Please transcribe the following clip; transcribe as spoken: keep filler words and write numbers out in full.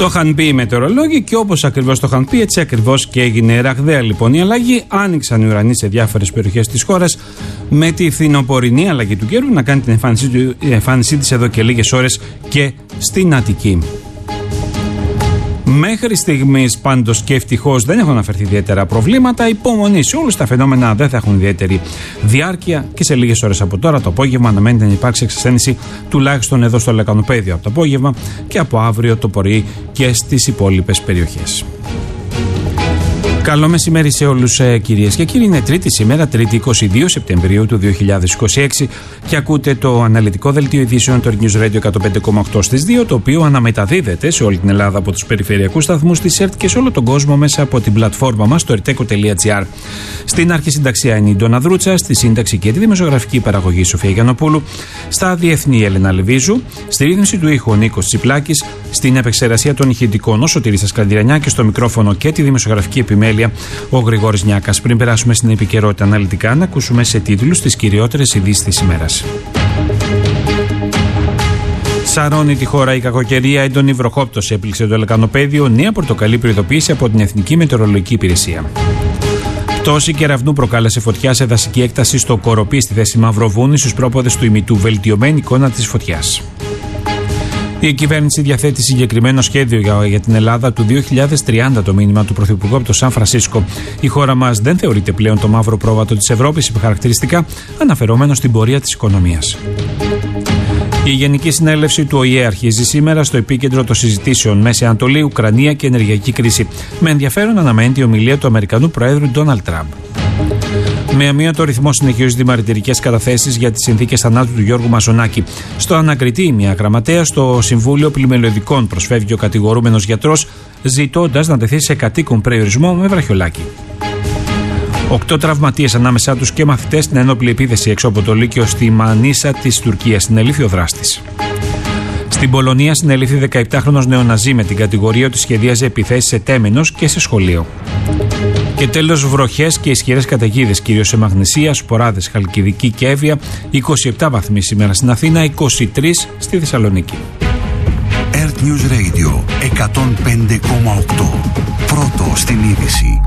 Το είχαν πει οι μετεωρολόγοι και όπως ακριβώς το είχαν πει, έτσι ακριβώς και έγινε. Ραγδαία λοιπόν η αλλαγή. Άνοιξαν οι ουρανοί σε διάφορες περιοχές της χώρας, με τη φθινοπορεινή αλλαγή του καιρού να κάνει την εμφάνισή, εμφάνισή της εδώ και λίγες ώρες και στην Αττική. Μέχρι στιγμής πάντως και ευτυχώς δεν έχουν αναφερθεί ιδιαίτερα προβλήματα. Υπομονή σε όλους, τα φαινόμενα δεν θα έχουν ιδιαίτερη διάρκεια και σε λίγες ώρες από τώρα το απόγευμα αναμένεται να υπάρξει εξασθένηση τουλάχιστον εδώ στο Λεκανοπαίδιο από το απόγευμα και από αύριο το πρωί και στις υπόλοιπες περιοχές. Καλό μεσημέρι σε όλους, ε, κυρίες και κύριοι. Είναι Τρίτη σήμερα, Τρίτη είκοσι δύο Σεπτεμβρίου του δύο χιλιάδες είκοσι έξι και ακούτε το αναλυτικό δελτίο ειδήσεων του News Radio εκατόν πέντε κόμμα οκτώ στις δύο, το οποίο αναμεταδίδεται σε όλη την Ελλάδα από τους περιφερειακούς σταθμούς της ΕΡΤ και σε όλο τον κόσμο μέσα από την πλατφόρμα μας, το ερτέκο τελεία τζι άρ. Στην αρχισυνταξία είναι η Ντόνα Δρούτσα, στη σύνταξη και τη δημοσιογραφική παραγωγή η Σοφία Γιαννοπούλου, στα διεθνή η Έλενα Λεβίζου, στη ρύθμιση του ήχου ο Νίκος Τσιπλάκης, στην επεξεργασία των ηχητικών ο Σωτήρης Ασκαντηρανιά και στο μικρόφωνο και τη δημοσιογραφική επιμέλεια ο Γρηγόρης Νιάκας. Πριν περάσουμε στην επικαιρότητα αναλυτικά, να ακούσουμε σε τίτλους τις κυριότερες ειδήσεις της ημέρας. Σαρώνει τη χώρα η κακοκαιρία, έντονη βροχόπτωση έπληξε το Λεκανοπαίδιο, νέα πορτοκαλί προειδοποίηση από την Εθνική Μετεωρολογική Υπηρεσία. Πτώση κεραυνού προκάλεσε φωτιά σε δασική έκταση στο Κοροπή στη θέση Μαυροβούνη στους πρόποδες του ημιτού, βελτιωμένη εικόνα της φωτιάς. Η κυβέρνηση διαθέτει συγκεκριμένο σχέδιο για, για την Ελλάδα του δύο χιλιάδες τριάντα, το μήνυμα του Πρωθυπουργού από το Σαν Φρανσίσκο. Η χώρα μας δεν θεωρείται πλέον το μαύρο πρόβατο της Ευρώπης, είπε χαρακτηριστικά, αναφερόμενο στην πορεία της οικονομίας. Η Γενική Συνέλευση του Ο Η Ε αρχίζει σήμερα, στο επίκεντρο των συζητήσεων Μέση Ανατολή, Ουκρανία και ενεργειακή κρίση. Με ενδιαφέρον αναμένεται η ομιλία του Αμερικανού Προέδρου Ντόναλντ Τραμπ. Με αμύωτο ρυθμό συνεχίζονται οι μαρτυρικές καταθέσεις για τις συνθήκες θανάτου του Γιώργου Μαζονάκη. Στο ανακριτή, μια γραμματέα στο Συμβούλιο Πλημελιωδικών προσφεύγει ο κατηγορούμενος γιατρός, ζητώντας να τεθεί σε κατοίκον περιορισμό με βραχιολάκι. Οκτώ τραυματίες, ανάμεσά τους και μαθητές, στην ένοπλη επίθεση έξω από το Λύκειο στη Μανίσα της Τουρκίας. Συνελήφθη ο δράστης. Στην Πολωνία συνελήφθη δεκαεπτάχρονος νεοναζί με την κατηγορία ότι σχεδίαζε επιθέσεις σε τέμενος και σε σχολείο. Και τέλος, βροχές και ισχυρές καταιγίδες, κυρίως σε Μαγνησία, Σποράδες, Χαλκιδική και Εύβοια. είκοσι επτά βαθμοί σήμερα στην Αθήνα, είκοσι τρεις στη Θεσσαλονίκη. Earth News Radio εκατόν πέντε κόμμα οκτώ. Πρώτο στην είδηση.